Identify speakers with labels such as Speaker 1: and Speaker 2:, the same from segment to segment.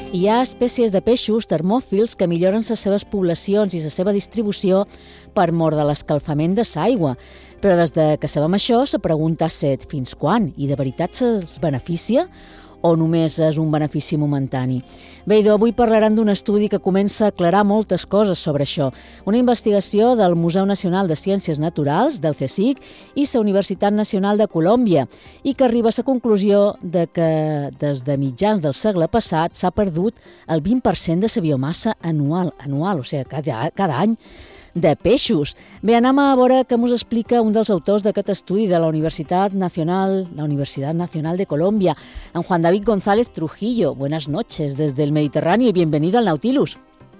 Speaker 1: Hi ha espècies de peixos termòfils que milloren les seves poblacions i la seva distribució per mor de l'escalfament de l'aigua. Però des de que sabem això, la pregunta és fins quan? I de veritat se'ls beneficia? O només és un benefici momentani? Bé, avui parlarem d'un estudi que comença a aclarar moltes coses sobre això. Una investigació del Museu Nacional de Ciències Naturals, del CSIC, i la Universitat Nacional de Colòmbia, i que arriba a la conclusió de que des de mitjans del segle passat s'ha perdut el 20% de la biomassa anual, o sigui, cada any, de peixos. Bé, anem a veure què ens explica un dels autors d'aquest estudi de la Universidad Nacional de Colombia, en Juan David González Trujillo. Buenas noches desde el Mediterráneo y bienvenido al Nautilus.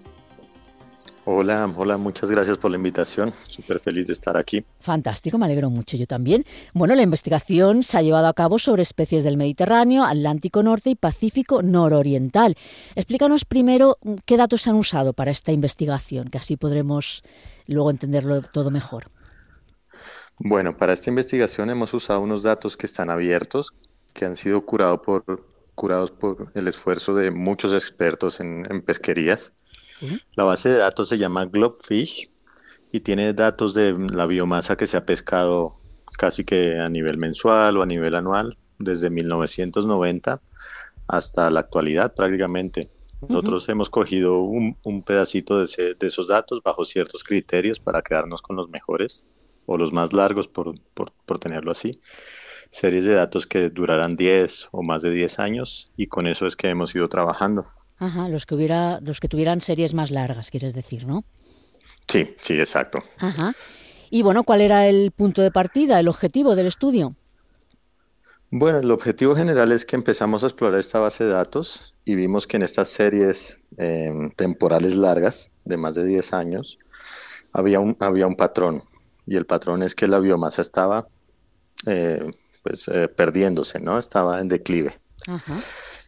Speaker 2: Hola, muchas gracias por la invitación. Súper feliz de estar aquí.
Speaker 1: Fantástico, me alegro mucho, yo también. Bueno, la investigación se ha llevado a cabo sobre especies del Mediterráneo, Atlántico Norte y Pacífico Nororiental. Explícanos primero qué datos se han usado para esta investigación, que así podremos luego entenderlo todo mejor.
Speaker 2: Bueno, para esta investigación hemos usado unos datos que están abiertos, que han sido curados por el esfuerzo de muchos expertos en pesquerías.
Speaker 1: ¿Sí?
Speaker 2: La base de datos se llama Globfish y tiene datos de la biomasa que se ha pescado casi que a nivel mensual o a nivel anual desde 1990 hasta la actualidad prácticamente. Nosotros hemos cogido un pedacito de esos datos bajo ciertos criterios para quedarnos con los mejores o los más largos por tenerlo así. Series de datos que durarán 10 o más de 10 años y con eso es que hemos ido trabajando.
Speaker 1: Ajá, los que tuvieran series más largas, quieres decir, ¿no?
Speaker 2: Sí, exacto.
Speaker 1: Ajá. Y bueno, ¿cuál era el punto de partida, el objetivo del estudio?
Speaker 2: Bueno, el objetivo general es que empezamos a explorar esta base de datos y vimos que en estas series temporales largas, de más de 10 años, había un patrón. Y el patrón es que la biomasa estaba perdiéndose, ¿no? Estaba en declive.
Speaker 1: Ajá.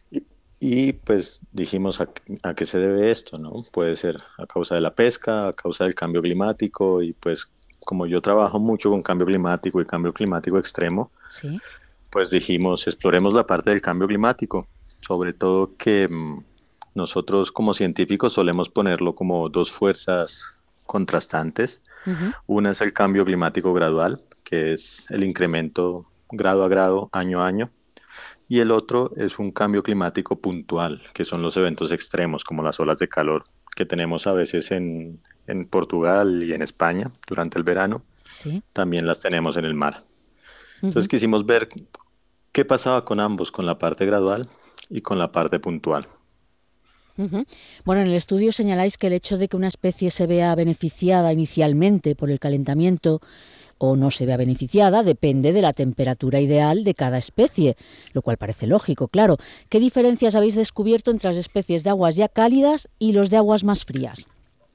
Speaker 2: Y pues dijimos a qué se debe esto, ¿no? Puede ser a causa de la pesca, a causa del cambio climático y pues como yo trabajo mucho con cambio climático y cambio climático extremo,
Speaker 1: ¿Sí?
Speaker 2: Pues dijimos exploremos la parte del cambio climático, sobre todo que nosotros como científicos solemos ponerlo como dos fuerzas contrastantes. Una es el cambio climático gradual, que es el incremento grado a grado, año a año. Y el otro es un cambio climático puntual, que son los eventos extremos, como las olas de calor que tenemos a veces en Portugal y en España durante el verano.
Speaker 1: Sí.
Speaker 2: También las tenemos en el mar. Entonces quisimos ver qué pasaba con ambos, con la parte gradual y con la parte puntual.
Speaker 1: Bueno, en el estudio señaláis que el hecho de que una especie se vea beneficiada inicialmente por el calentamiento o no se vea beneficiada depende de la temperatura ideal de cada especie, lo cual parece lógico, claro. ¿Qué diferencias habéis descubierto entre las especies de aguas ya cálidas y los de aguas más frías?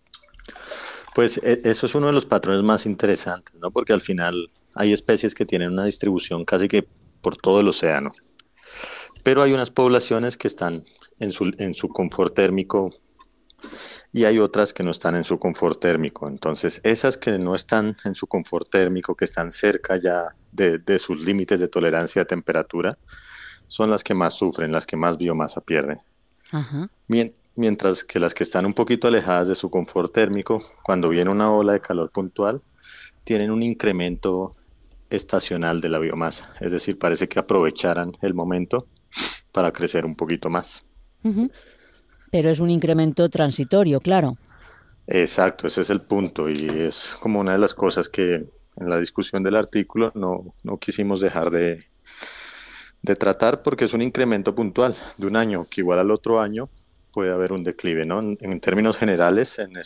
Speaker 2: Pues eso es uno de los patrones más interesantes, ¿no? Porque al final hay especies que tienen una distribución casi que por todo el océano, pero hay unas poblaciones que están en su confort térmico y hay otras que no están en su confort térmico. Entonces, esas que no están en su confort térmico, que están cerca ya de sus límites de tolerancia a temperatura, son las que más sufren, las que más biomasa pierden.
Speaker 1: Ajá.
Speaker 2: Mientras que las que están un poquito alejadas de su confort térmico, cuando viene una ola de calor puntual, tienen un incremento estacional de la biomasa. Es decir, parece que aprovecharan el momento para crecer un poquito más.
Speaker 1: Pero es un incremento transitorio, claro.
Speaker 2: Exacto, ese es el punto y es como una de las cosas que en la discusión del artículo no quisimos dejar de tratar porque es un incremento puntual de un año que igual al otro año puede haber un declive, ¿no? En términos generales, en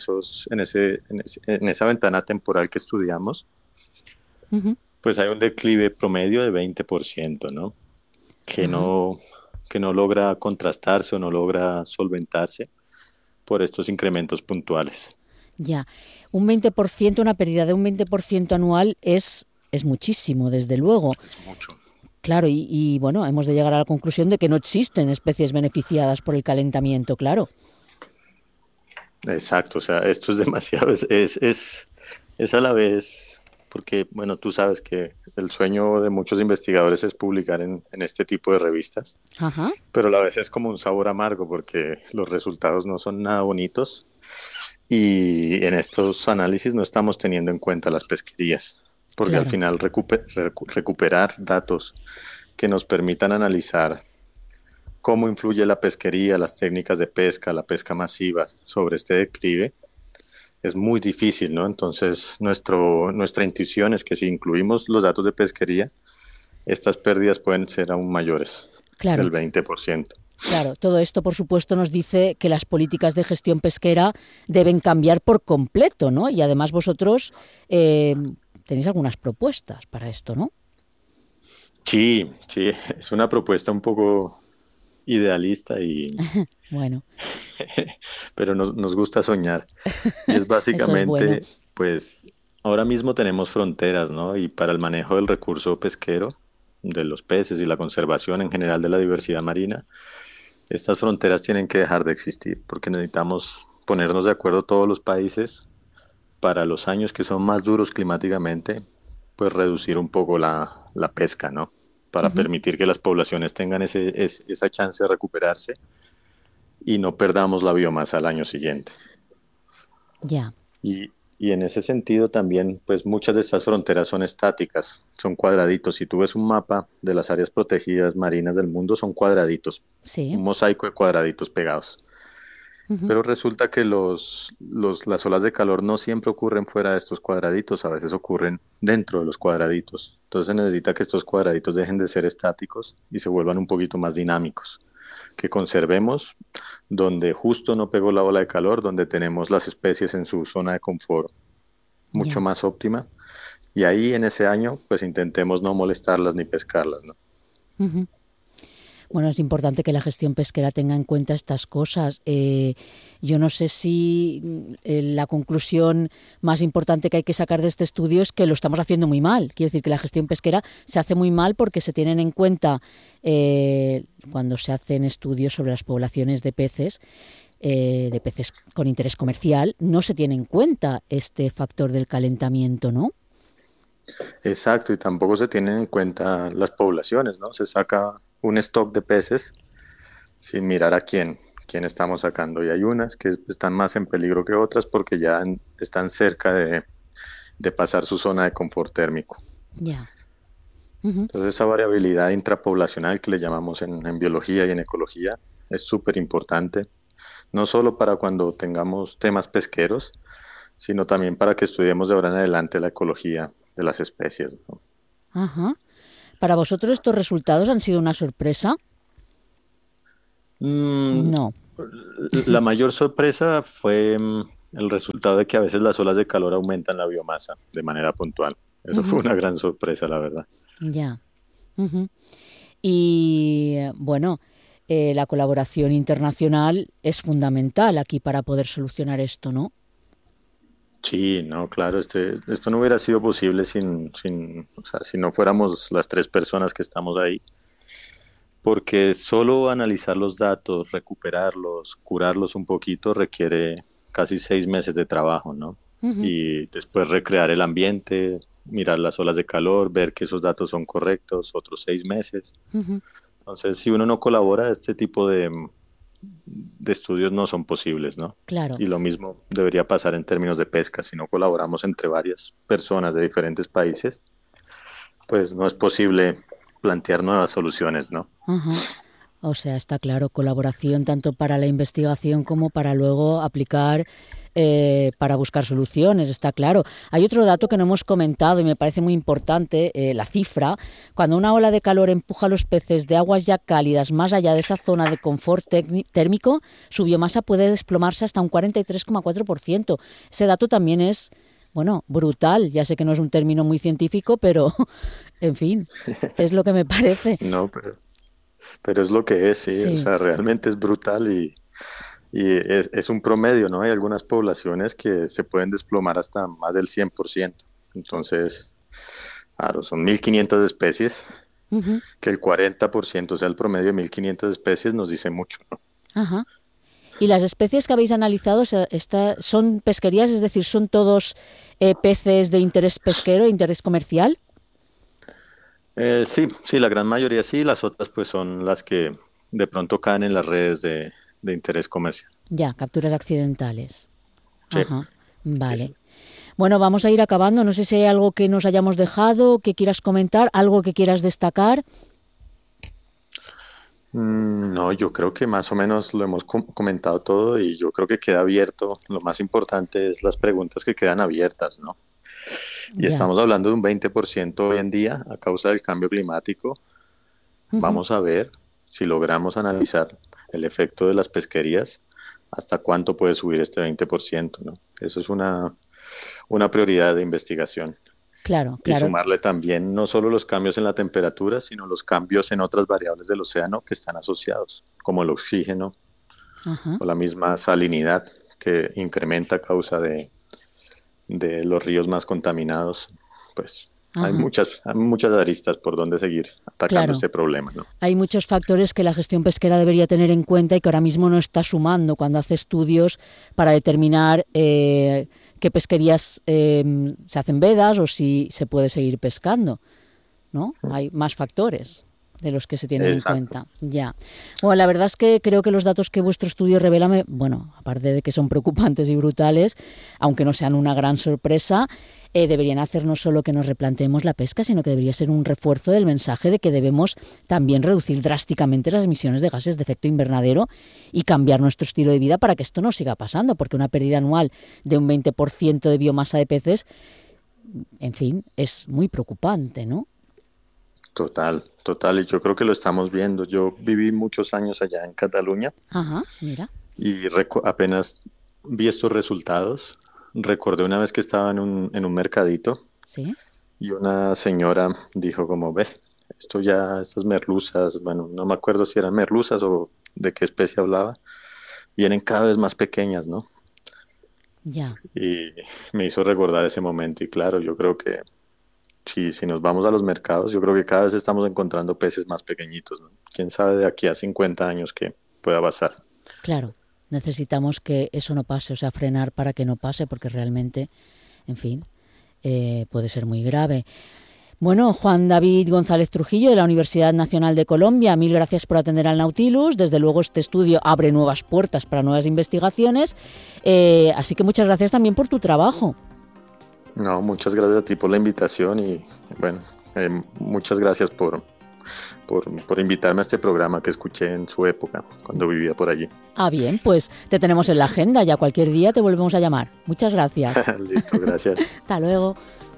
Speaker 2: esa ventana temporal que estudiamos, pues hay un declive promedio de 20%, ¿no? Que no logra contrastarse o no logra solventarse por estos incrementos puntuales.
Speaker 1: Ya, un 20%, una pérdida de un 20% anual es muchísimo, desde luego.
Speaker 2: Es mucho.
Speaker 1: Claro, y bueno, hemos de llegar a la conclusión de que no existen especies beneficiadas por el calentamiento, claro.
Speaker 2: Exacto, o sea, esto es demasiado, es a la vez porque, bueno, tú sabes que el sueño de muchos investigadores es publicar en este tipo de revistas,
Speaker 1: Ajá,
Speaker 2: pero a la vez es como un sabor amargo porque los resultados no son nada bonitos y en estos análisis no estamos teniendo en cuenta las pesquerías, porque al
Speaker 1: claro.
Speaker 2: final recuperar datos que nos permitan analizar cómo influye la pesquería, las técnicas de pesca, la pesca masiva sobre este declive, es muy difícil, ¿no? Entonces, nuestra intuición es que si incluimos los datos de pesquería, estas pérdidas pueden ser aún mayores,
Speaker 1: Claro,
Speaker 2: del 20%.
Speaker 1: claro. Todo esto, por supuesto, nos dice que las políticas de gestión pesquera deben cambiar por completo, ¿no? Y además vosotros tenéis algunas propuestas para esto, ¿no?
Speaker 2: Sí, sí, es una propuesta un poco idealista
Speaker 1: Bueno,
Speaker 2: pero nos gusta soñar. Y es
Speaker 1: eso es bueno.
Speaker 2: básicamente, pues, ahora mismo tenemos fronteras, ¿no? Y para el manejo del recurso pesquero, de los peces y la conservación en general de la diversidad marina, estas fronteras tienen que dejar de existir porque necesitamos ponernos de acuerdo todos los países para los años que son más duros climáticamente, pues reducir un poco la pesca, ¿no? Para
Speaker 1: Ujú.
Speaker 2: permitir que las poblaciones tengan esa chance de recuperarse y no perdamos la biomasa al año siguiente.
Speaker 1: Ya,
Speaker 2: Y en ese sentido también, pues muchas de estas fronteras son estáticas, son cuadraditos. Si tú ves un mapa de las áreas protegidas marinas del mundo, son cuadraditos,
Speaker 1: sí.
Speaker 2: un mosaico de cuadraditos pegados.
Speaker 1: Ujú.
Speaker 2: Pero resulta que las olas de calor no siempre ocurren fuera de estos cuadraditos, a veces ocurren dentro de los cuadraditos. Entonces se necesita que estos cuadraditos dejen de ser estáticos y se vuelvan un poquito más dinámicos, que conservemos donde justo no pegó la ola de calor, donde tenemos las especies en su zona de confort mucho
Speaker 1: Ya.
Speaker 2: más óptima. Y ahí en ese año, pues intentemos no molestarlas ni pescarlas, ¿no?
Speaker 1: Ujú. Bueno, es importante que la gestión pesquera tenga en cuenta estas cosas. Yo no sé si la conclusión más importante que hay que sacar de este estudio es que lo estamos haciendo muy mal. Quiero decir que la gestión pesquera se hace muy mal porque se tienen en cuenta cuando se hacen estudios sobre las poblaciones de peces con interés comercial, no se tiene en cuenta este factor del calentamiento, ¿no?
Speaker 2: Exacto, y tampoco se tienen en cuenta las poblaciones, ¿no? Se saca un stock de peces sin mirar a quién estamos sacando. Y hay unas que están más en peligro que otras porque ya están cerca de pasar su zona de confort térmico.
Speaker 1: Ya. Ujú.
Speaker 2: Entonces esa variabilidad intrapoblacional que le llamamos en biología y en ecología es súper importante, no solo para cuando tengamos temas pesqueros, sino también para que estudiemos de ahora en adelante la ecología de las especies, ¿no?
Speaker 1: Ajá. ¿Para vosotros estos resultados han sido una sorpresa?
Speaker 2: Mm,
Speaker 1: No.
Speaker 2: la mayor sorpresa fue el resultado de que a veces las olas de calor aumentan la biomasa de manera puntual. Eso fue
Speaker 1: Ujú.
Speaker 2: una gran sorpresa, la verdad.
Speaker 1: Ya. Ujú. Y bueno, la colaboración internacional es fundamental aquí para poder solucionar esto, ¿no?
Speaker 2: Sí, no, claro, esto no hubiera sido posible o sea, si no fuéramos las tres personas que estamos ahí, porque solo analizar los datos, recuperarlos, curarlos un poquito requiere casi 6 meses de trabajo, ¿no?
Speaker 1: Ujú,
Speaker 2: Y después recrear el ambiente, mirar las olas de calor, ver que esos datos son correctos, otros 6 meses.
Speaker 1: ujú.
Speaker 2: Entonces, si uno no colabora, este tipo de estudios no son posibles, ¿no?
Speaker 1: Claro.
Speaker 2: Y lo mismo debería pasar en términos de pesca. Si no colaboramos entre varias personas de diferentes países, pues no es posible plantear nuevas soluciones, ¿no?
Speaker 1: Ajá. O sea, está claro, colaboración tanto para la investigación como para luego aplicar, para buscar soluciones, está claro. Hay otro dato que no hemos comentado y me parece muy importante, la cifra. Cuando una ola de calor empuja a los peces de aguas ya cálidas más allá de esa zona de confort térmico, su biomasa puede desplomarse hasta un 43,4%. Ese dato también es, bueno, brutal. Ya sé que no es un término muy científico, pero, en fin, es lo que me parece.
Speaker 2: No, pero es lo que es, sí, o
Speaker 1: Sí.
Speaker 2: sea, realmente es brutal y es un promedio, ¿no? Hay algunas poblaciones que se pueden desplomar hasta más del 100%. Entonces, claro, son 1.500 especies, que el 40% sea el promedio de 1.500 especies nos dice mucho, ¿no?
Speaker 1: Ajá. ¿Y las especies que habéis analizado son pesquerías, es decir, son todos peces de interés pesquero, interés comercial?
Speaker 2: Sí, la gran mayoría sí, las otras pues son las que de pronto caen en las redes de interés comercial.
Speaker 1: Ya, capturas accidentales.
Speaker 2: Sí,
Speaker 1: Ajá,
Speaker 2: sí,
Speaker 1: vale.
Speaker 2: sí.
Speaker 1: Bueno, vamos a ir acabando. No sé si hay algo que nos hayamos dejado, que quieras comentar, algo que quieras destacar.
Speaker 2: No, yo creo que más o menos lo hemos comentado todo y yo creo que queda abierto. Lo más importante es las preguntas que quedan abiertas, ¿no? Y
Speaker 1: Ya.
Speaker 2: estamos hablando de un 20% hoy en día a causa del cambio climático.
Speaker 1: Ujú.
Speaker 2: Vamos a ver si logramos analizar el efecto de las pesquerías, hasta cuánto puede subir este 20%, ¿no? Eso es una prioridad de investigación.
Speaker 1: Claro,
Speaker 2: Y
Speaker 1: claro.
Speaker 2: sumarle también no solo los cambios en la temperatura, sino los cambios en otras variables del océano que están asociados, como el oxígeno
Speaker 1: Ajá.
Speaker 2: o la misma salinidad que incrementa a causa de los ríos más contaminados. Pues
Speaker 1: Ajá.
Speaker 2: hay muchas aristas por donde seguir atacando
Speaker 1: Claro.
Speaker 2: este problema, ¿no?
Speaker 1: Hay muchos factores que la gestión pesquera debería tener en cuenta y que ahora mismo no está sumando cuando hace estudios para determinar qué pesquerías se hacen vedas o si se puede seguir pescando, ¿no? Hay más factores de los que se tienen en
Speaker 2: Exacto.
Speaker 1: cuenta. Ya. Bueno, la verdad es que creo que los datos que vuestro estudio revela, bueno, aparte de que son preocupantes y brutales, aunque no sean una gran sorpresa, deberían hacer no solo que nos replanteemos la pesca, sino que debería ser un refuerzo del mensaje de que debemos también reducir drásticamente las emisiones de gases de efecto invernadero y cambiar nuestro estilo de vida para que esto no siga pasando, porque una pérdida anual de un 20% de biomasa de peces, en fin, es muy preocupante, ¿no?
Speaker 2: Total, total, y yo creo que lo estamos viendo. Yo viví muchos años allá en Cataluña
Speaker 1: Ajá, mira,
Speaker 2: y apenas vi estos resultados. Recordé una vez que estaba en un mercadito
Speaker 1: sí,
Speaker 2: y una señora dijo como, ve, estas merluzas, bueno, no me acuerdo si eran merluzas o de qué especie hablaba, vienen cada vez más pequeñas, ¿no?
Speaker 1: ya.
Speaker 2: Y me hizo recordar ese momento y claro, yo creo que si nos vamos a los mercados, yo creo que cada vez estamos encontrando peces más pequeñitos, ¿no? ¿Quién sabe de aquí a 50 años qué pueda pasar?
Speaker 1: Claro, necesitamos que eso no pase, o sea, frenar para que no pase, porque realmente, en fin, puede ser muy grave. Bueno, Juan David González Trujillo, de la Universidad Nacional de Colombia, mil gracias por atender al Nautilus. Desde luego este estudio abre nuevas puertas para nuevas investigaciones, así que muchas gracias también por tu trabajo.
Speaker 2: No, muchas gracias a ti por la invitación y bueno, muchas gracias por invitarme a este programa que escuché en su época, cuando vivía por allí.
Speaker 1: Ah, bien, pues te tenemos en la agenda, ya cualquier día te volvemos a llamar. Muchas gracias.
Speaker 2: Listo, gracias.
Speaker 1: Hasta luego.